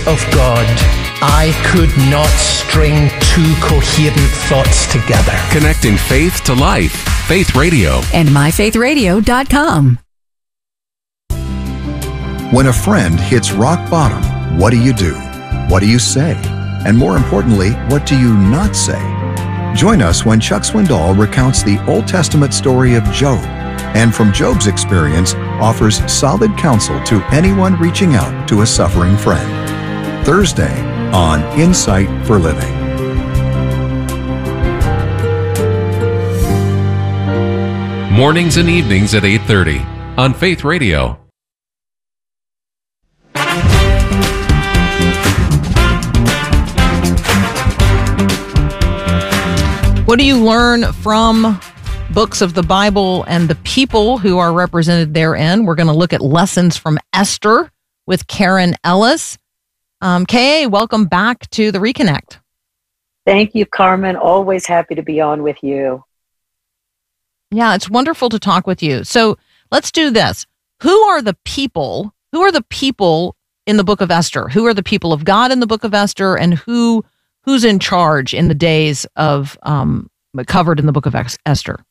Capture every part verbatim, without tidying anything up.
of God, I could not string two coherent thoughts together. Connecting faith to life. Faith Radio. And my faith radio dot com. When a friend hits rock bottom, what do you do? What do you say? And more importantly, what do you not say? Join us when Chuck Swindoll recounts the Old Testament story of Job, and from Job's experience offers solid counsel to anyone reaching out to a suffering friend. Thursday on Insight for Living. Mornings and evenings at eight thirty on Faith Radio. What do you learn from books of the Bible and the people who are represented therein? We're going to look at lessons from Esther with Karen Ellis. Um, K A, welcome back to the Reconnect. Thank you, Carmen. Always happy to be on with you. Yeah, it's wonderful to talk with you. So let's do this. Who are the people? Who are the people in the book of Esther? Who are the people of God in the book of Esther, and who who's in charge in the days of um, covered in the book of Esther?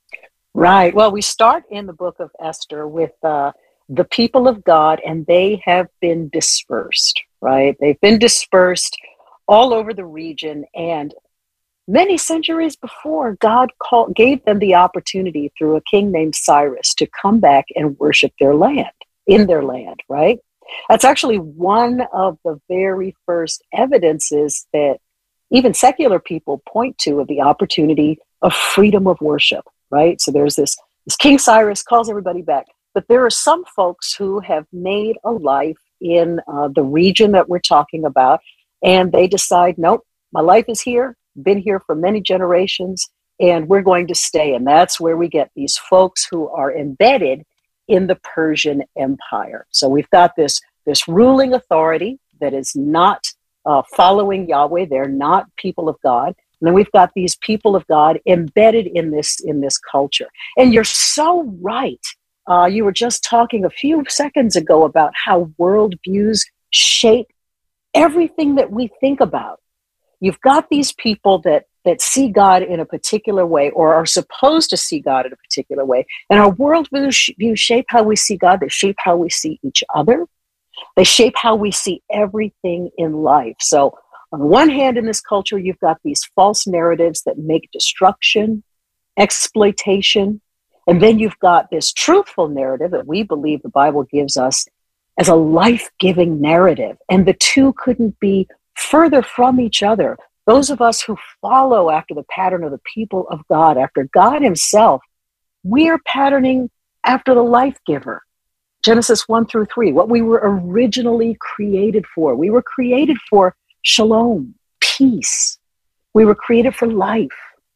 Right. Well, we start in the book of Esther with uh, the people of God, and they have been dispersed, right? They've been dispersed all over the region, and many centuries before, God called, gave them the opportunity through a king named Cyrus to come back and worship their land, in their land, right? That's actually one of the very first evidences that even secular people point to of the opportunity of freedom of worship, right? So there's this, this King Cyrus calls everybody back. But there are some folks who have made a life in uh, the region that we're talking about, and they decide, nope, my life is here, been here for many generations, and we're going to stay. And that's where we get these folks who are embedded in the Persian Empire. So we've got this, this ruling authority that is not uh, following Yahweh. They're not people of God. And then we've got these people of God embedded in this, in this culture. And you're so right. Uh, you were just talking a few seconds ago about how worldviews shape everything that we think about. You've got these people that that see God in a particular way, or are supposed to see God in a particular way. And our worldviews shape how we see God. They shape how we see each other. They shape how we see everything in life. So on the one hand, in this culture, you've got these false narratives that make destruction, exploitation. And then you've got this truthful narrative that we believe the Bible gives us as a life-giving narrative. And the two couldn't be further from each other. Those of us who follow after the pattern of the people of God, after God himself, we're patterning after the life giver. Genesis one through three, what we were originally created for. We were created for shalom, peace. We were created for life.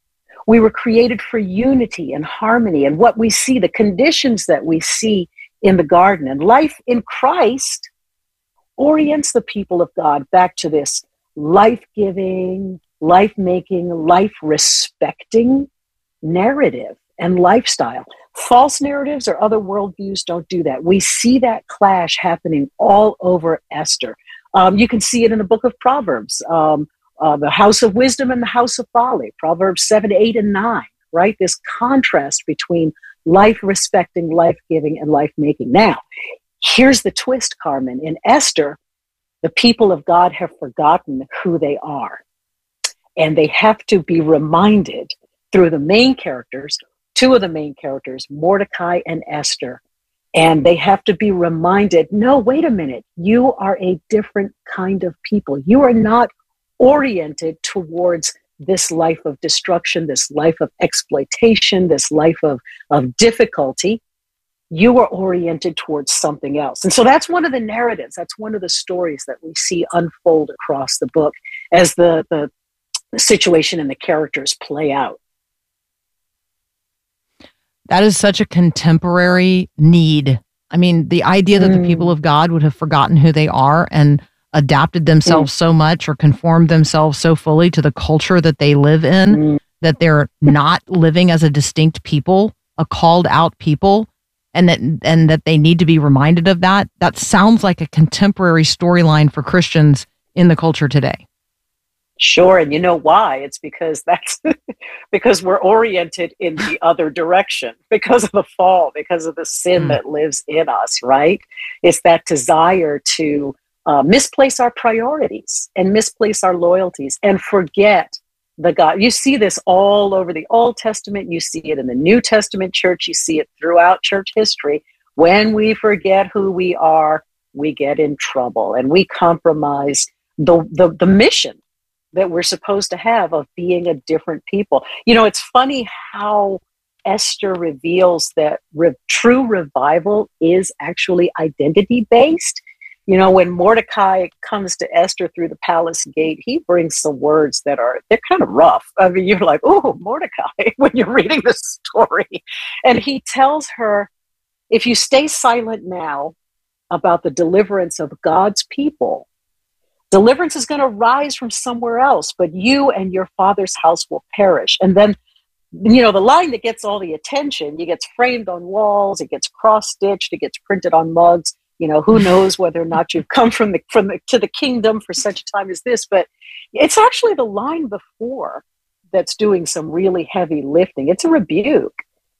We were created for unity and harmony. And what we see, the conditions that we see in the garden, and life in Christ orients the people of God back to this life-giving, life-making, life-respecting narrative and lifestyle. False narratives or other worldviews don't do that. We see that clash happening all over Esther. Um, you can see it in the book of Proverbs, um, uh, the house of wisdom and the house of folly, Proverbs seven, eight, and nine, right? This contrast between life-respecting, life-giving, and life-making. Now, here's the twist, Carmen. In Esther, the people of God have forgotten who they are. And they have to be reminded through the main characters, two of the main characters, Mordecai and Esther. And they have to be reminded, no, wait a minute, you are a different kind of people. You are not oriented towards this life of destruction, this life of exploitation, this life of, of difficulty. You are oriented towards something else. And so that's one of the narratives. That's one of the stories that we see unfold across the book as the, the, the situation and the characters play out. That is such a contemporary need. I mean, the idea that mm. the people of God would have forgotten who they are and adapted themselves mm. so much or conformed themselves so fully to the culture that they live in, mm. that they're not living as a distinct people, a called out people. and that and that they need to be reminded of that. That sounds like a contemporary storyline for Christians in the culture today. Sure, and you know why? It's because that's because we're oriented in the other direction because of the fall, because of the sin mm. that lives in us, right? It's that desire to uh, misplace our priorities and misplace our loyalties and forget the God. You see this all over the Old Testament. You see it in the New Testament church. You see it throughout church history. When we forget who we are, we get in trouble and we compromise the the, the mission that we're supposed to have of being a different people. You know, it's funny how Esther reveals that re- true revival is actually identity-based. You know, when Mordecai comes to Esther through the palace gate, he brings some words that are, they're kind of rough. I mean, you're like, oh, Mordecai, when you're reading the story. And he tells her, if you stay silent now about the deliverance of God's people, deliverance is going to rise from somewhere else, but you and your father's house will perish. And then, you know, the line that gets all the attention, it gets framed on walls, it gets cross-stitched, it gets printed on mugs. You know, who knows whether or not you've come from the from the, to the kingdom for such a time as this, but it's actually the line before that's doing some really heavy lifting. It's a rebuke.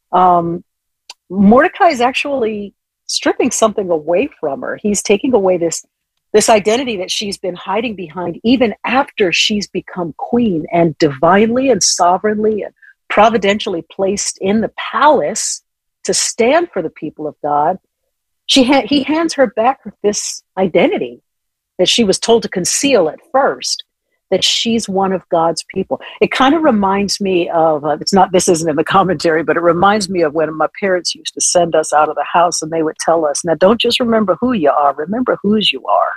Um, Mordecai is actually stripping something away from her. He's taking away this This identity that she's been hiding behind even after she's become queen and divinely and sovereignly and providentially placed in the palace to stand for the people of God. She ha- he hands her back this identity that she was told to conceal at first, that she's one of God's people. It kind of reminds me of, uh, it's not, this isn't in the commentary, but it reminds me of when my parents used to send us out of the house and they would tell us, now don't just remember who you are, remember whose you are.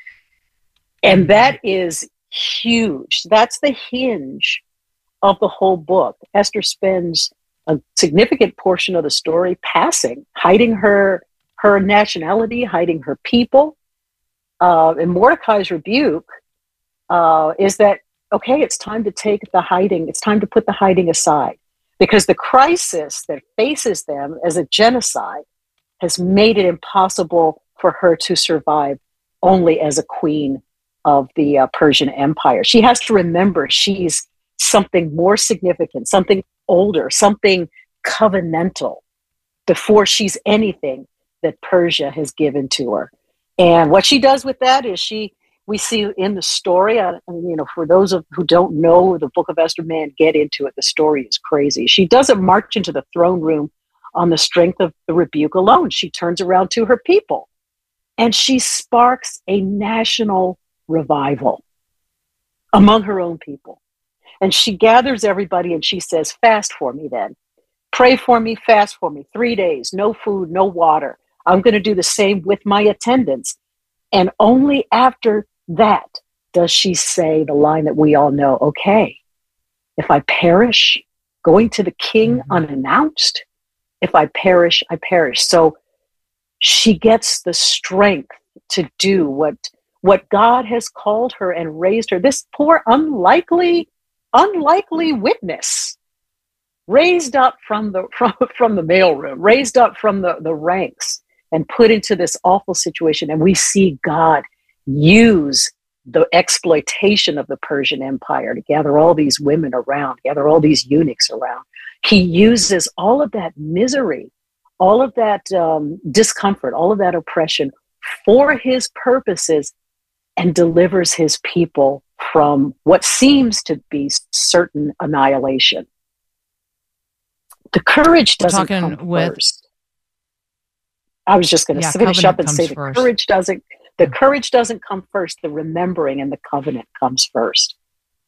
And that is huge. That's the hinge of the whole book. Esther spends a significant portion of the story passing, hiding her, her nationality, hiding her people. Uh, and Mordecai's rebuke uh, is that, okay, it's time to take the hiding, it's time to put the hiding aside, because the crisis that faces them as a genocide has made it impossible for her to survive only as a queen of the uh, Persian Empire. She has to remember she's something more significant, something older, something covenantal before she's anything that Persia has given to her. And what she does with that is she, we see in the story, uh, you know, for those of who don't know the Book of Esther, man, get into it. The story is crazy. She doesn't march into the throne room on the strength of the rebuke alone. She turns around to her people and she sparks a national revival among her own people. And she gathers everybody and she says, fast for me then. Pray for me, fast for me. Three days, no food, no water. I'm going to do the same with my attendants. And only after that does she say the line that we all know, okay, if I perish, going to the king mm-hmm. unannounced, if I perish, I perish. So she gets the strength to do what what God has called her and raised her. This poor, unlikely, unlikely witness, raised up from the from, from the mailroom, raised up from the, the ranks, and put into this awful situation. And we see God use the exploitation of the Persian Empire to gather all these women around, gather all these eunuchs around. He uses all of that misery, all of that um, discomfort, all of that oppression for his purposes, and delivers his people from what seems to be certain annihilation. The courage doesn't come with, first. I was just going to yeah, finish up and say the first. courage doesn't. The courage doesn't come first. The remembering and the covenant comes first.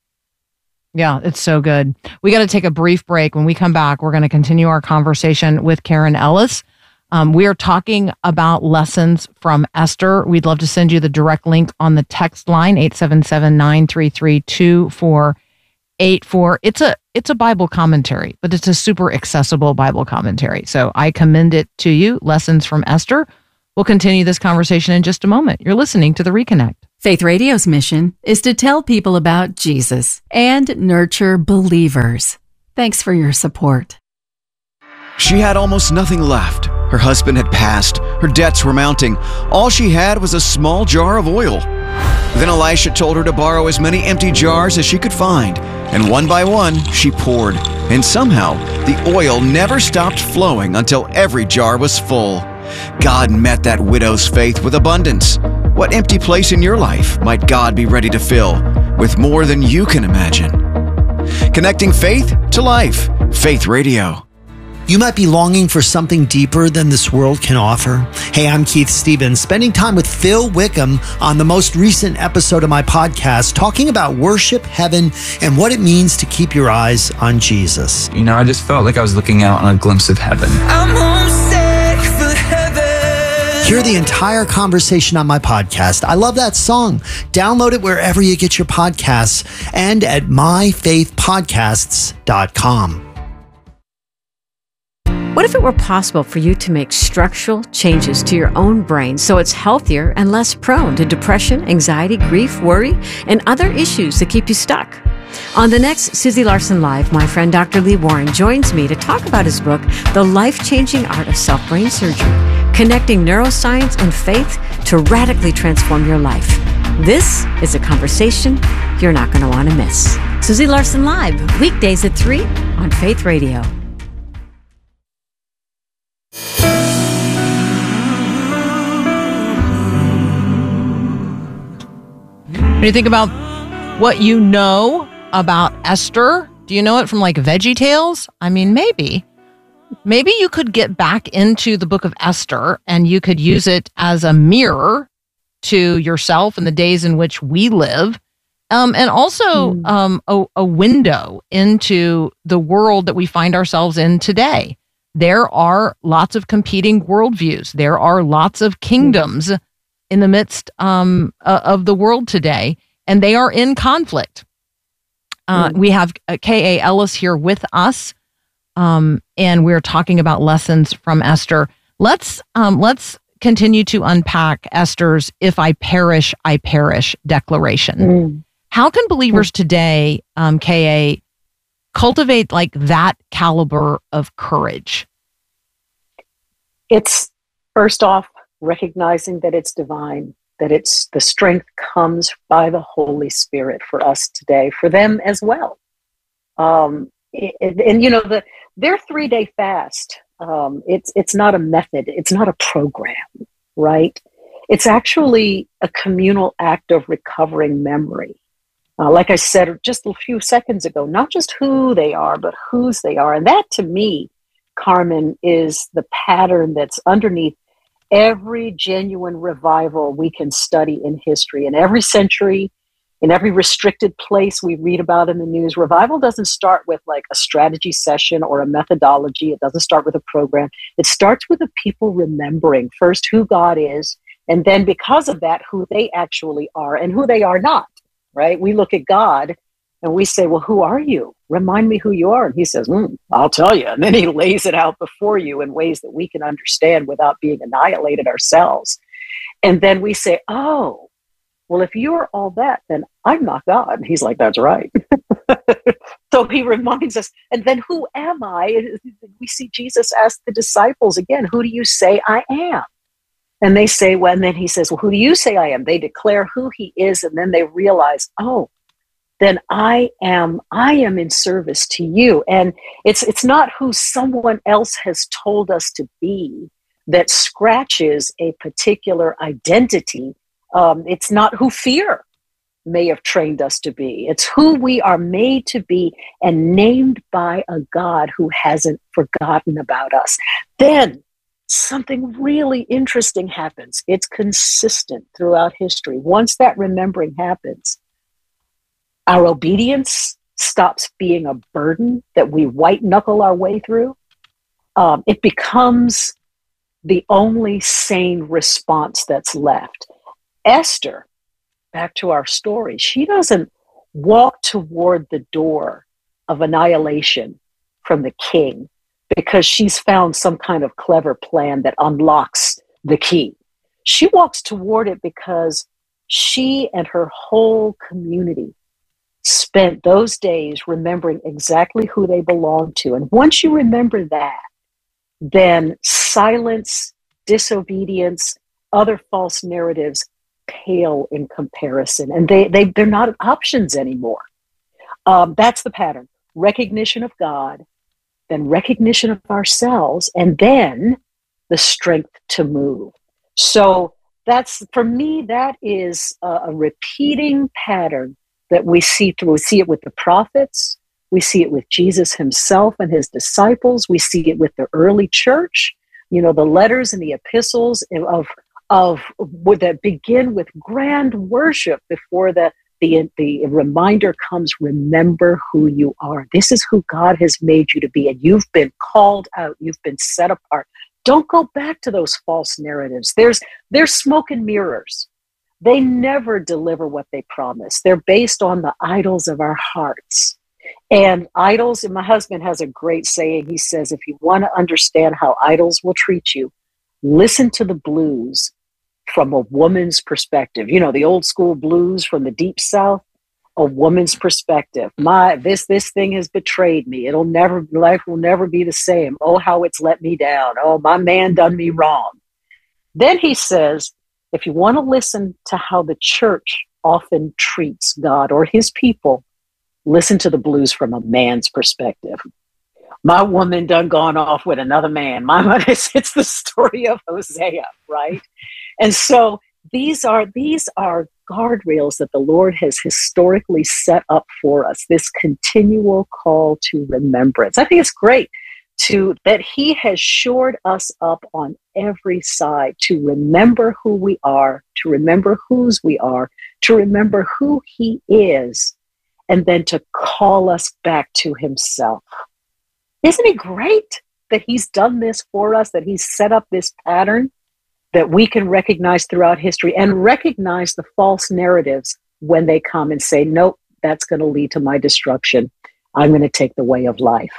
Yeah, it's so good. We got to take a brief break. When we come back, we're going to continue our conversation with Karen Ellis. Um, we are talking about lessons from Esther. We'd love to send you the direct link on the text line, eight seven seven, nine three three, two four eight four. It's a it's a Bible commentary, but it's a super accessible Bible commentary. So I commend it to you, Lessons from Esther. We'll continue this conversation in just a moment. You're listening to The Reconnect. Faith Radio's mission is to tell people about Jesus and nurture believers. Thanks for your support. She had almost nothing left. Her husband had passed. Her debts were mounting. All she had was a small jar of oil. Then Elisha told her to borrow as many empty jars as she could find, and one by one, she poured. And somehow, the oil never stopped flowing until every jar was full. God met that widow's faith with abundance. What empty place in your life might God be ready to fill with more than you can imagine? Connecting faith to life. Faith Radio. You might be longing for something deeper than this world can offer. Hey, I'm Keith Stevens, spending time with Phil Wickham on the most recent episode of my podcast, talking about worship, heaven, and what it means to keep your eyes on Jesus. You know, I just felt like I was looking out on a glimpse of heaven. I'm homesick for heaven. Hear the entire conversation on my podcast. I love that song. Download it wherever you get your podcasts and at my faith podcasts dot com. What if it were possible for you to make structural changes to your own brain so it's healthier and less prone to depression, anxiety, grief, worry, and other issues that keep you stuck? On the next Susie Larson Live, my friend Doctor Lee Warren joins me to talk about his book, The Life-Changing Art of Self-Brain Surgery, Connecting Neuroscience and Faith to Radically Transform Your Life. This is a conversation you're not going to want to miss. Susie Larson Live, weekdays at three on Faith Radio. When you think about what you know about Esther, do you know it from like VeggieTales? I mean, maybe. Maybe you could get back into the book of Esther and you could use it as a mirror to yourself and the days in which we live, um, and also mm. um, a, a window into the world that we find ourselves in today. There are lots of competing worldviews. There are lots of kingdoms mm. in the midst um, uh, of the world today, and they are in conflict. Uh, mm. We have uh, K A. Ellis here with us, um, and we're talking about lessons from Esther. Let's um, let's continue to unpack Esther's "If I perish, I perish" declaration. Mm. How can believers mm. today, um, K A, cultivate like that caliber of courage? It's first off recognizing that it's divine, that it's the strength comes by the Holy Spirit for us today, for them as well. Um, and, and you know, the their three-day fast, um, it's it's not a method, it's not a program, right? It's actually a communal act of recovering memory. Uh, like I said just a few seconds ago, not just who they are, but whose they are. And that, to me, Carmen, is the pattern that's underneath every genuine revival we can study in history. In every century, in every restricted place we read about in the news, revival doesn't start with like a strategy session or a methodology. It doesn't start with a program. It starts with the people remembering first who God is, and then because of that, who they actually are and who they are not, right? We look at God and we say, well, who are you? Remind me who you are. And he says, mm, I'll tell you. And then he lays it out before you in ways that we can understand without being annihilated ourselves. And then we say, oh, well, if you're all that, then I'm not God. And he's like, that's right. So he reminds us, and then who am I? We see Jesus ask the disciples again, who do you say I am? And they say, well, and then he says, well, who do you say I am? They declare who he is, and then they realize, oh, then I am, I am in service to you. And it's it's not who someone else has told us to be that scratches a particular identity. Um, it's not who fear may have trained us to be. It's who we are made to be and named by a God who hasn't forgotten about us. Then something really interesting happens. It's consistent throughout history. Once that remembering happens, our obedience stops being a burden that we white knuckle our way through. Um, it becomes the only sane response that's left. Esther, back to our story, she doesn't walk toward the door of annihilation from the king because she's found some kind of clever plan that unlocks the key. She walks toward it because she and her whole community spent those days remembering exactly who they belonged to. And once you remember that, then silence, disobedience, other false narratives pale in comparison, and they, they, they're not options anymore. Um, that's the pattern. Recognition of God, then recognition of ourselves, and then the strength to move. So that's, for me, that is a, a repeating pattern that we see through. We see it with the prophets. We see it with Jesus himself and his disciples. We see it with the early church. You know, the letters and the epistles of, of that begin with grand worship before the, the, the reminder comes, remember who you are. This is who God has made you to be, and you've been called out. You've been set apart. Don't go back to those false narratives. There's, there's smoke and mirrors. They never deliver what they promise. They're based on the idols of our hearts. And idols, and my husband has a great saying. He says, if you want to understand how idols will treat you, listen to the blues from a woman's perspective. You know, the old school blues from the deep South, a woman's perspective. My, this, this thing has betrayed me. It'll never, life will never be the same. Oh, how it's let me down. Oh, my man done me wrong. Then he says, if you want to listen to how the church often treats God or his people, listen to the blues from a man's perspective. My woman done gone off with another man. My, it's, it's the story of Hosea, right? And so these are, these are guardrails that the Lord has historically set up for us, this continual call to remembrance. I think it's great to that he has shored us up on every side to remember who we are, to remember whose we are, to remember who he is, and then to call us back to himself. Isn't it great that he's done this for us, that he's set up this pattern that we can recognize throughout history and recognize the false narratives when they come and say, nope, that's going to lead to my destruction. I'm going to take the way of life.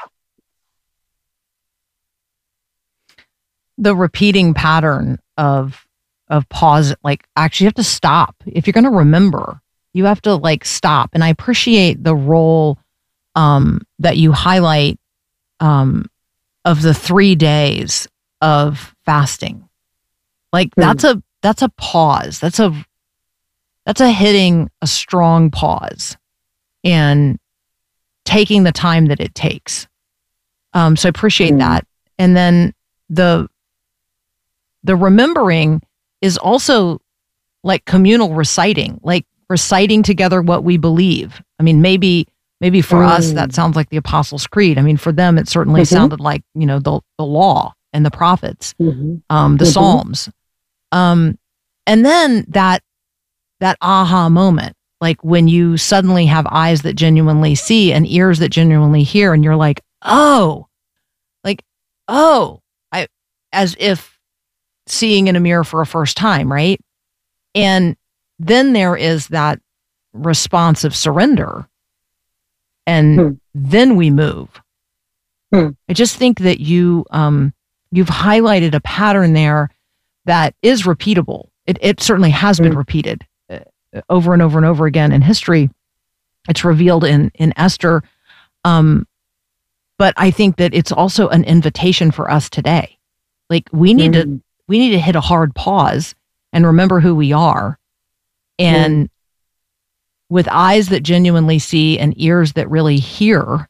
The repeating pattern of of pause, like actually you have to stop. If you're going to remember, you have to like stop. And I appreciate the role um, that you highlight um, of the three days of fasting. Like mm. that's a that's a pause. That's a that's a hitting a strong pause and taking the time that it takes. Um, so I appreciate mm. that. And then the the remembering is also like communal reciting, like reciting together what we believe. I mean, maybe maybe for mm. us that sounds like the Apostles' Creed. I mean, for them it certainly mm-hmm. sounded like, you know, the the law and the prophets, mm-hmm. um, the mm-hmm. Psalms. Um, and then that, that aha moment, like when you suddenly have eyes that genuinely see and ears that genuinely hear, and you're like, oh, like, oh, I, as if seeing in a mirror for a first time. Right. And then there is that response of surrender, and hmm. then we move. Hmm. I just think that you, um, you've highlighted a pattern there that is repeatable. It, it certainly has been mm. repeated uh, over and over and over again in history. It's revealed in, in Esther. Um, but I think that it's also an invitation for us today. Like we need mm. to, we need to hit a hard pause and remember who we are. And mm. with eyes that genuinely see and ears that really hear,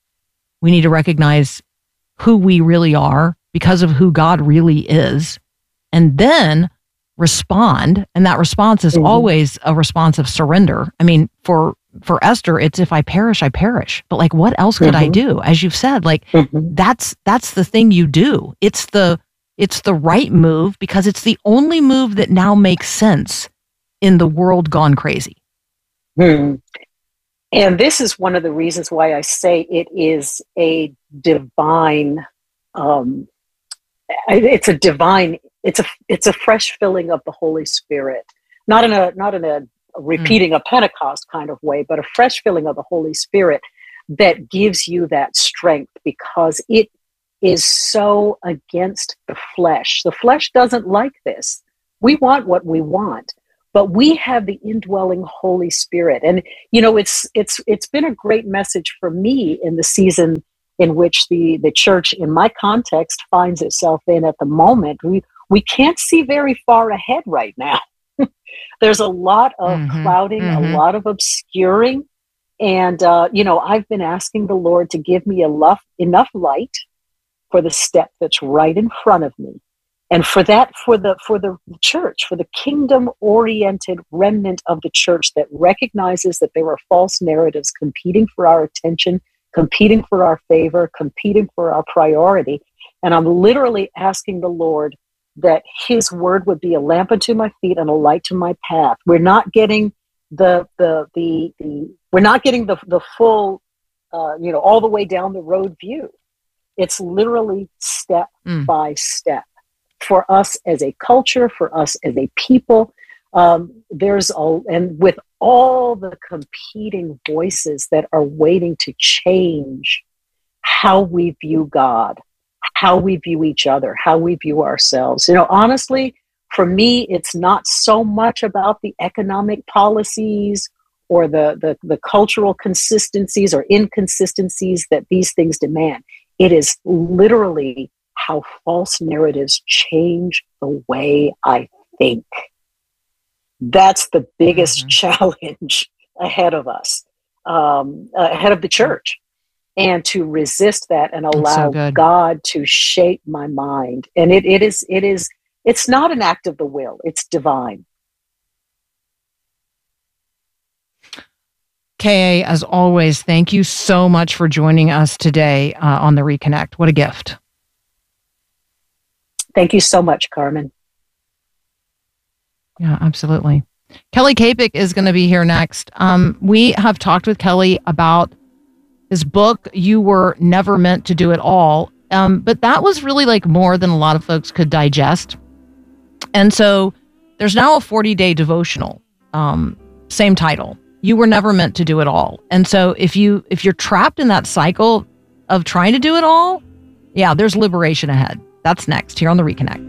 we need to recognize who we really are because of who God really is, and then respond. And that response is mm-hmm. always a response of surrender. I mean, for, for Esther, it's if I perish, I perish. But like, what else could mm-hmm. I do? As you've said, like mm-hmm. that's, that's the thing you do. It's the, it's the right move because it's the only move that now makes sense in the world gone crazy. Hmm. And this is one of the reasons why I say it is a divine, um, it's a divine, it's a, it's a fresh filling of the Holy Spirit, not in a, not in a repeating mm. a Pentecost kind of way, but a fresh filling of the Holy Spirit that gives you that strength because it is so against the flesh. The flesh doesn't like this. We want what we want, but we have the indwelling Holy Spirit. And, you know, it's, it's, it's been a great message for me in the season in which the, the church, in my context, finds itself in at the moment. We, we can't see very far ahead right now. There's a lot of mm-hmm, clouding, mm-hmm. a lot of obscuring. And, uh, you know, I've been asking the Lord to give me enough, enough light for the step that's right in front of me. And for that, for the for the church, for the kingdom-oriented remnant of the church that recognizes that there are false narratives competing for our attention, competing for our favor, competing for our priority. And I'm literally asking the Lord that his word would be a lamp unto my feet and a light to my path. We're not getting the the the, the we're not getting the the full uh, you know, all the way down the road view. It's literally step mm. by step. For us as a culture, for us as a people, um, there's a, and with all the competing voices that are waiting to change how we view God, how we view each other, how we view ourselves. You know, honestly, for me, it's not so much about the economic policies or the, the, the cultural consistencies or inconsistencies that these things demand. It is literally how false narratives change the way I think. That's the biggest mm-hmm. challenge ahead of us, um, ahead of the church. And to resist that and allow so God to shape my mind. And it, it is, it is, it's not an act of the will, it's divine. K A, as always, thank you so much for joining us today uh, on the Reconnect. What a gift. Thank you so much, Carmen. Yeah, absolutely. Kelly Kapic is going to be here next. Um, we have talked with Kelly about his book, You Were Never Meant to Do It All. Um, but that was really like more than a lot of folks could digest. And so there's now a forty-day devotional, um, same title. You were never meant to do it all. And so if you if you're trapped in that cycle of trying to do it all, yeah, there's liberation ahead. That's next here on the Reconnect.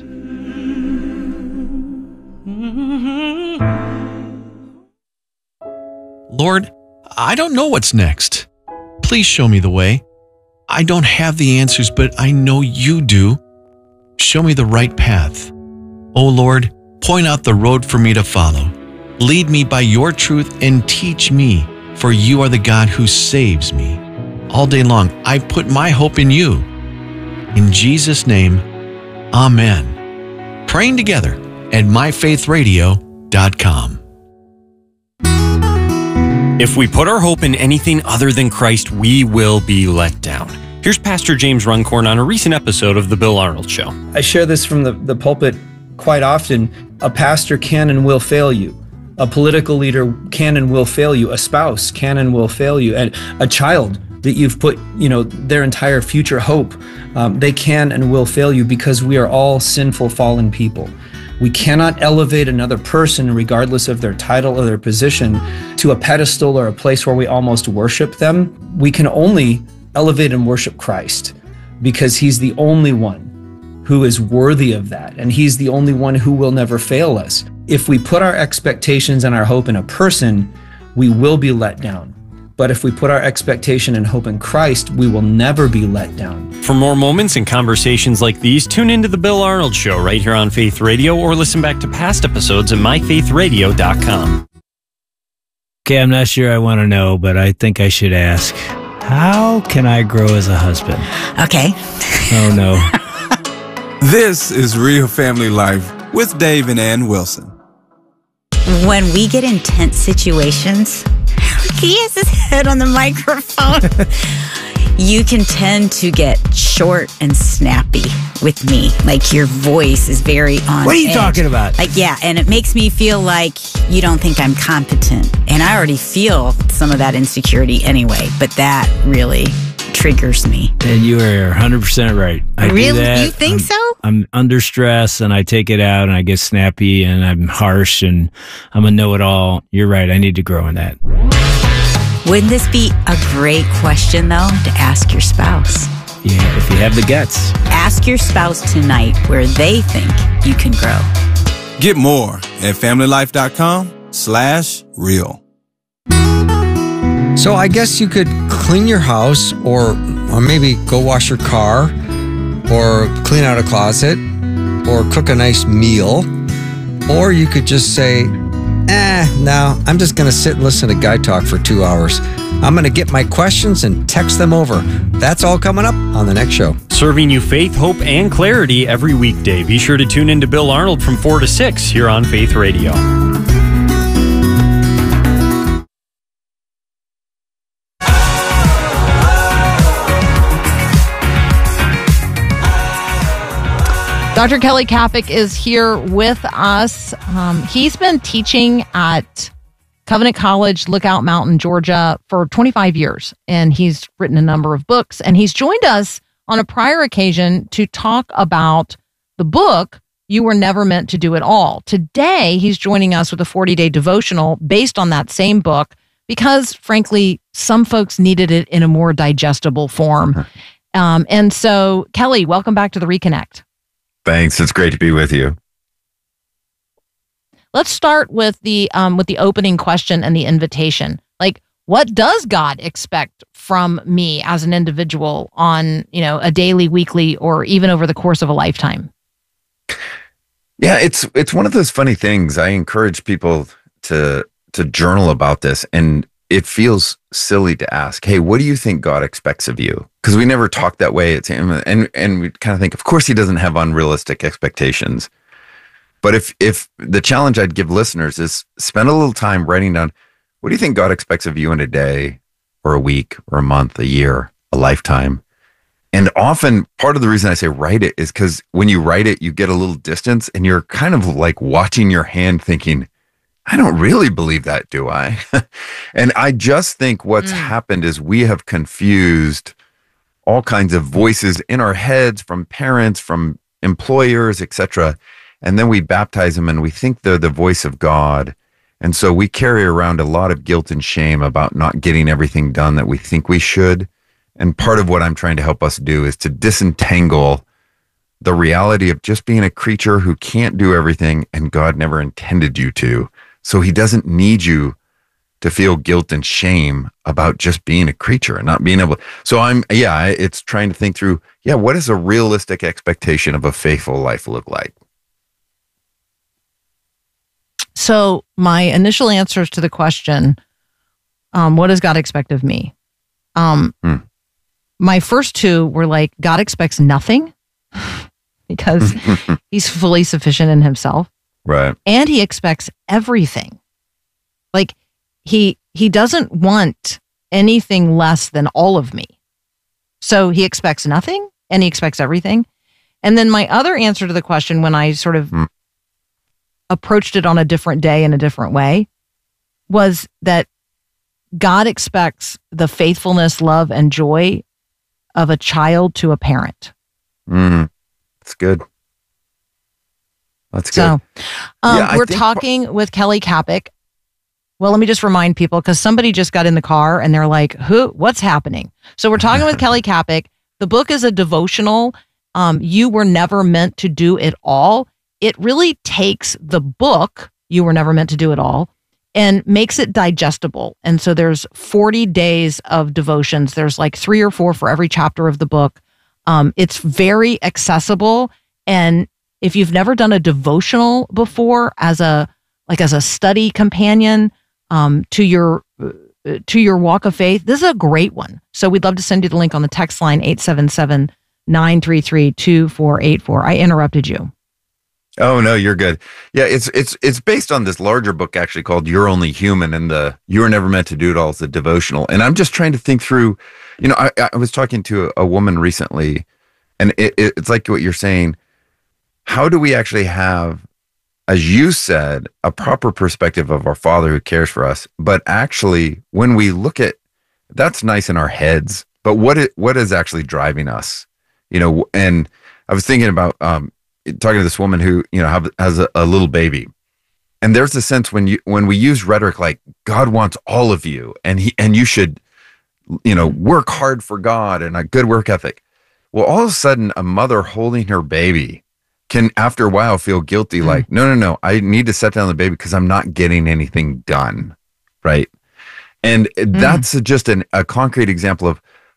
Lord, I don't know what's next. Please show me the way. I don't have the answers, but I know you do. Show me the right path. Oh Lord, point out the road for me to follow. Lead me by your truth and teach me, for you are the God who saves me. All day long, I put my hope in you. In Jesus' name, amen. Praying together at my faith radio dot com. If we put our hope in anything other than Christ, we will be let down. Here's Pastor James Runcorn on a recent episode of The Bill Arnold Show. I share this from the, the pulpit quite often. A pastor can and will fail you. A political leader can and will fail you. A spouse can and will fail you. And a child that you've put, you know, their entire future hope, um, they can and will fail you because we are all sinful, fallen people. We cannot elevate another person, regardless of their title or their position, to a pedestal or a place where we almost worship them. We can only elevate and worship Christ because he's the only one who is worthy of that. And he's the only one who will never fail us. If we put our expectations and our hope in a person, we will be let down. But if we put our expectation and hope in Christ, we will never be let down. For more moments and conversations like these, tune into The Bill Arnold Show right here on Faith Radio or listen back to past episodes at my faith radio dot com. Okay, I'm not sure I want to know, but I think I should ask. How can I grow as a husband? Okay. Oh, no. This is Real Family Life with Dave and Ann Wilson. When we get in tense situations, he has his head on the microphone. You can tend to get short and snappy with me. Like your voice is very on What are you edge. talking about? Like, yeah, and it makes me feel like you don't think I'm competent. And I already feel some of that insecurity anyway, but that really triggers me. And you are one hundred percent right. I Really? do that. You think I'm, so? I'm under stress and I take it out and I get snappy and I'm harsh and I'm a know-it-all. You're right. I need to grow in that. Wouldn't this be a great question, though, to ask your spouse? Yeah, if you have the guts. Ask your spouse tonight where they think you can grow. Get more at family life dot com slash real. So I guess you could clean your house or or maybe go wash your car, or clean out a closet, or cook a nice meal. Or you could just say, eh, no, I'm just going to sit and listen to Guy Talk for two hours. I'm going to get my questions and text them over. That's all coming up on the next show. Serving you faith, hope, and clarity every weekday. Be sure to tune in to Bill Arnold from four to six here on Faith Radio. Doctor Kelly Kapic is here with us. Um, he's been teaching at Covenant College, Lookout Mountain, Georgia for twenty-five years, and he's written a number of books, and he's joined us on a prior occasion to talk about the book, You Were Never Meant to Do It All. Today, he's joining us with a forty-day devotional based on that same book because, frankly, some folks needed it in a more digestible form. Um, and so, Kelly, welcome back to the Reconnect. Thanks. It's great to be with you. Let's start with the um, with the opening question and the invitation. Like, what does God expect from me as an individual on, you know, a daily, weekly, or even over the course of a lifetime? Yeah, it's it's one of those funny things. I encourage people to to journal about this, and it feels silly to ask, hey, what do you think God expects of you? Because we never talk that way. It's and and we kind of think, of course, he doesn't have unrealistic expectations. But if if the challenge I'd give listeners is spend a little time writing down, what do you think God expects of you in a day or a week or a month, a year, a lifetime? And often part of the reason I say write it is because when you write it, you get a little distance and you're kind of like watching your hand thinking, I don't really believe that, do I? And I just think what's mm. happened is we have confused all kinds of voices in our heads from parents, from employers, et cetera. And then we baptize them and we think they're the voice of God. And so we carry around a lot of guilt and shame about not getting everything done that we think we should. And part of what I'm trying to help us do is to disentangle the reality of just being a creature who can't do everything and God never intended you to. So he doesn't need you to feel guilt and shame about just being a creature and not being able. So I'm, yeah, it's trying to think through, yeah, what does a realistic expectation of a faithful life look like? So my initial answers to the question, um, what does God expect of me? Um, hmm. My first two were like, God expects nothing because he's fully sufficient in himself. Right. And he expects everything. Like he, he doesn't want anything less than all of me. So he expects nothing and he expects everything. And then my other answer to the question when I sort of hmm. approached it on a different day in a different way was that God expects the faithfulness, love, and joy of a child to a parent. Mm, that's good. That's good. So um, yeah, we're talking par- with Kelly Kapic. Well, let me just remind people because somebody just got in the car and they're like, "Who? What's happening?" So we're talking with Kelly Kapic. The book is a devotional. Um, you Were Never Meant to Do It All. It really takes the book, You Were Never Meant to Do It All, and makes it digestible. And so there's forty days of devotions. There's like three or four for every chapter of the book. Um, it's very accessible. And if you've never done a devotional before as a like as a study companion um, to your uh, to your walk of faith, this is a great one. So we'd love to send you the link on the text line eight seven seven, nine three three, two four eight four. I interrupted you. Oh no, you're good. Yeah, it's it's it's based on this larger book actually called You're Only Human, and the You Were Never Meant to Do It All is a devotional. And I'm just trying to think through, you know, I, I was talking to a, a woman recently, and it, it, it's like what you're saying. How do we actually have, as you said, a proper perspective of our Father who cares for us? But actually, when we look at, that's nice in our heads, but what it, what is actually driving us? You know, and I was thinking about um, talking to this woman who, you know, have, has a, a little baby, and there's a sense when you when we use rhetoric like God wants all of you, and he and you should, you know, work hard for God and a good work ethic. Well, all of a sudden, a mother holding her baby can, after a while, feel guilty. Mm. Like, no, no, no, I need to set down the baby because I'm not getting anything done, right? And mm. that's just an, a concrete example of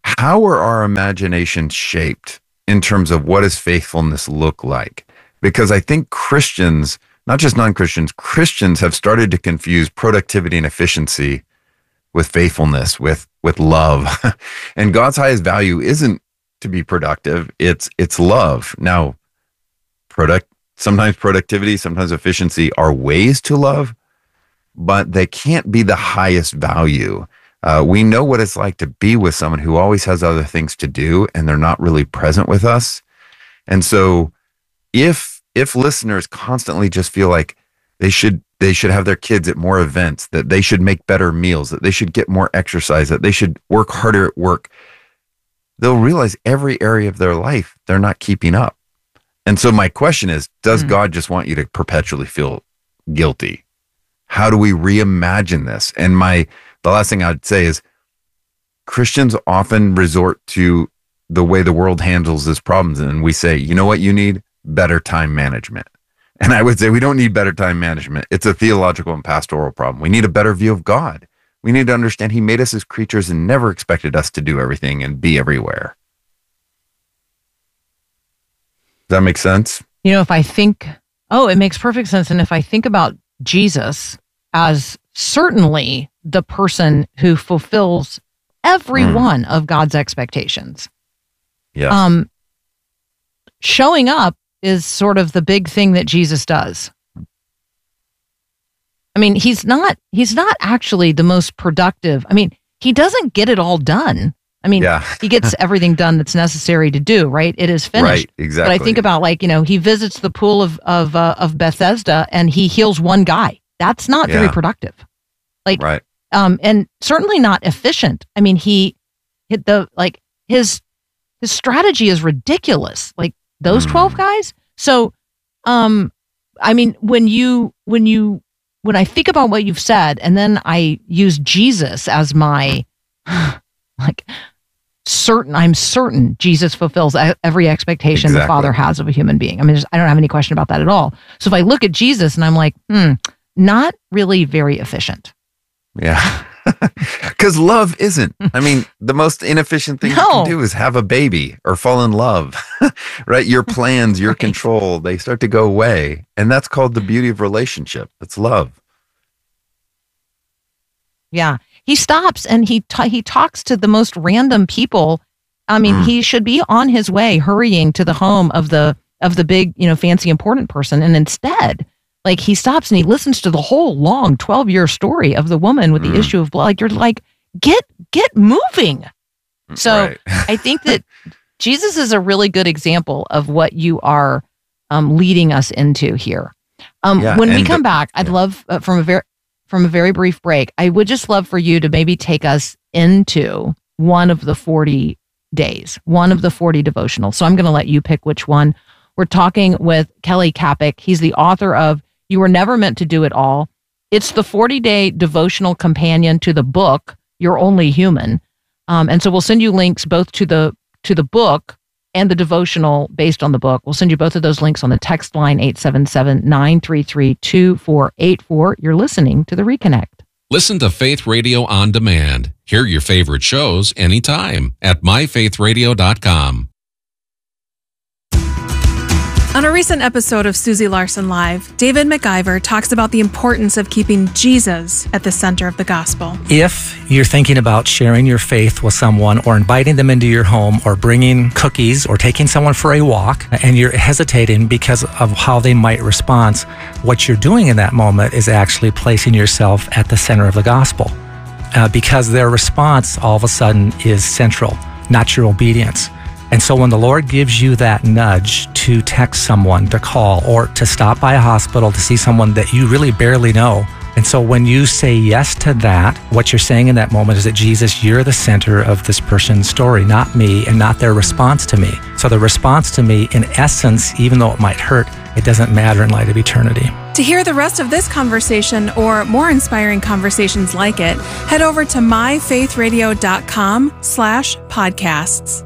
how are our imaginations shaped in terms of what does faithfulness look like? Because I think Christians, not just non-Christians, Christians have started to confuse productivity and efficiency with faithfulness, with with love. And God's highest value isn't to be productive, it's it's love. Now, product sometimes productivity, sometimes efficiency are ways to love, but they can't be the highest value. Uh, we know what it's like to be with someone who always has other things to do and they're not really present with us. And so if if listeners constantly just feel like they should they should have their kids at more events, that they should make better meals, that they should get more exercise, that they should work harder at work, they'll realize every area of their life they're not keeping up. And so my question is, does mm. God just want you to perpetually feel guilty? How do we reimagine this? And my the last thing I'd say is Christians often resort to the way the world handles this problems. And we say, you know what you need? Better time management. And I would say we don't need better time management. It's a theological and pastoral problem. We need a better view of God. We need to understand he made us as creatures and never expected us to do everything and be everywhere. Does that make sense? You know, if I think, oh, it makes perfect sense. And if I think about Jesus as certainly the person who fulfills every mm. one of God's expectations. Yeah. Um, showing up is sort of the big thing that Jesus does. I mean, he's not, he's not actually the most productive. I mean, he doesn't get it all done. I mean, yeah. he gets everything done that's necessary to do, right? It is finished. Right, exactly. But I think about, like, you know, he visits the pool of of uh, of Bethesda and he heals one guy. That's not yeah. very productive. Like, right. um, and certainly not efficient. I mean, he hit the, like, his, his strategy is ridiculous. Like those mm. twelve guys. So, um, I mean, when you, when you, when I think about what you've said, and then I use Jesus as my, like, certain, I'm certain Jesus fulfills every expectation exactly. the Father has of a human being. I mean, I don't have any question about that at all. So if I look at Jesus and I'm like, hmm, not really very efficient. Yeah. Because love isn't. I mean, the most inefficient thing no. you can do is have a baby or fall in love, right? Your plans, your right. control, they start to go away. And that's called the beauty of relationship. It's love. Yeah. He stops and he ta- he talks to the most random people. I mean, mm. he should be on his way, hurrying to the home of the of the big, you know, fancy, important person. And instead, like, he stops and he listens to the whole long twelve-year story of the woman with the mm. issue of blood. Like, you're like, get get moving. So right. I think that Jesus is a really good example of what you are um, leading us into here. Um, yeah, when we come the, back, I'd yeah. love uh, from a very from a very brief break, I would just love for you to maybe take us into one of the forty days, one of the forty devotionals. So I'm going to let you pick which one. We're talking with Kelly Kapic. He's the author of You Were Never Meant to Do It All. It's the forty-day devotional companion to the book, You're Only Human. Um, and so we'll send you links both to the to the book and the devotional based on the book. We'll send you both of those links on the text line eight seven seven, nine three three, two four eight four. You're listening to The Reconnect. Listen to Faith Radio on demand. Hear your favorite shows anytime at my faith radio dot com. On a recent episode of Susie Larson Live, David McIver talks about the importance of keeping Jesus at the center of the gospel. If you're thinking about sharing your faith with someone or inviting them into your home or bringing cookies or taking someone for a walk and you're hesitating because of how they might respond, what you're doing in that moment is actually placing yourself at the center of the gospel uh, because their response all of a sudden is central, not your obedience. And so when the Lord gives you that nudge to text someone, to call, or to stop by a hospital to see someone that you really barely know, and so when you say yes to that, what you're saying in that moment is that, Jesus, you're the center of this person's story, not me, and not their response to me. So the response to me, in essence, even though it might hurt, it doesn't matter in light of eternity. To hear the rest of this conversation or more inspiring conversations like it, head over to my faith radio dot com slash podcasts.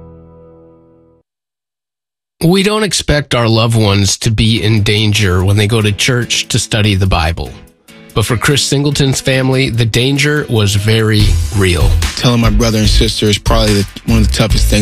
We don't expect our loved ones to be in danger when they go to church to study the Bible. But for Chris Singleton's family, the danger was very real. Telling my brother and sister is probably the, one of the toughest things